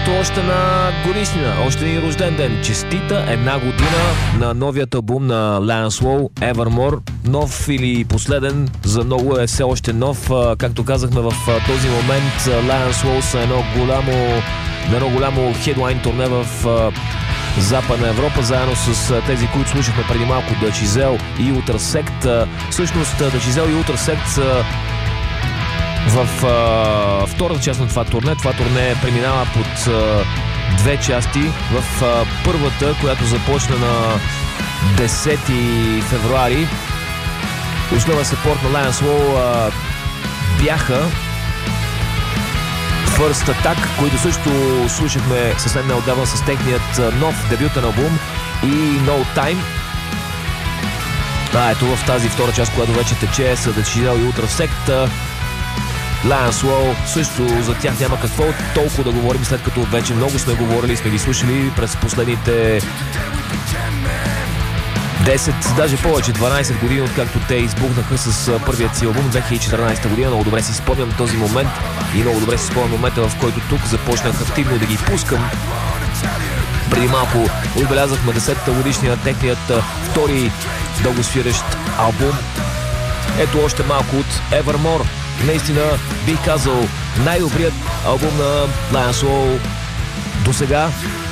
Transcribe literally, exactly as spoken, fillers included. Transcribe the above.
Ето още една годишнина, още един рожден ден. Честита една година на новият албум на Lance Low, Evermore. Нов или последен, за много е все още нов. Както казахме, в този момент Lance Low са едно голямо, едно голямо хедлайн турне в Западна Европа, заедно с тези, които слушахме преди малко, Да Чизел и Ultra Sect. Всъщност Да Чизел и Ultra Sect са в а, втората част на това турне. Това турне преминава под а, две части. В а, първата, която започна на десети февруари, основен съпорт на Lance Low а, бяха First Attack, които също слушахме съвсем неотдавна с техният нов дебютен албум, и No Time. А, ето в тази втора част, която вече тече, са Да Чизел и Ultra Sect. Lance Low също за тях няма какво толкова да говорим, след като вече много сме говорили, сме ги слушали през последните десет, даже повече, дванайсет години, откакто те избухнаха с първият си албум две хиляди и четиринайсета година. Много добре си спомням този момент и много добре си спомням момента, в който тук започнах активно да ги пускам. Преди малко отбелязахме десетата годишния на техният втори дългосвирещ албум. Ето още малко от Evermore. Наистина бих казал най-добрият албум на Lance Low до сега.